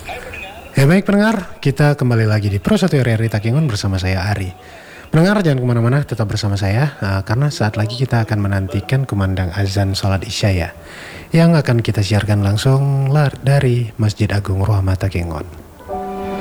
Ya baik pendengar, kita kembali lagi di Pro 1 RRI Takengon bersama saya Ari. Pendengar jangan kemana-mana, tetap bersama saya karena saat lagi kita akan menantikan kumandang azan sholat isya ya, yang akan kita siarkan langsung dari Masjid Agung Rahmat Takengon.